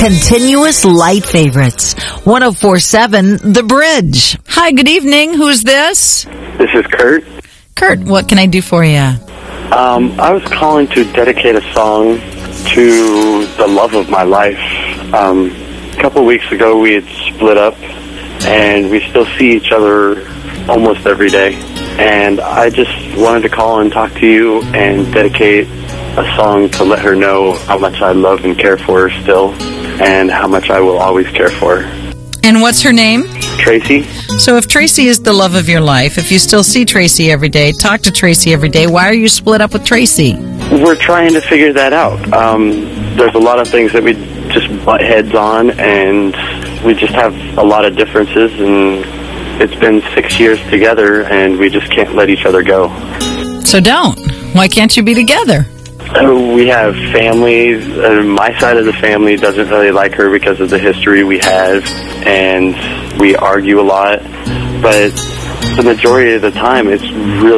continuous light favorites. 104.7 The Bridge. Hi, good evening. Who's this? This is Kurt. Kurt, what can I do for you? I was calling to dedicate a song to the love of my life. A couple of weeks ago, we had split up, and we still see each other almost every day. And I just wanted to call and talk to you and dedicate a song to let her know how much I love and care for her still, and how much I will always care for her. And what's her name? Tracy. So if Tracy is the love of your life, if you still see Tracy every day, talk to Tracy every day, why are you split up with Tracy? We're trying to figure that out. There's a lot of things that we just butt heads on, and we just have a lot of differences, and it's been 6 years together, and we just can't let each other go. So don't. Why can't you be together? We have families. My side of the family doesn't really like her because of the history we have, and we argue a lot. But the majority of the time, it's really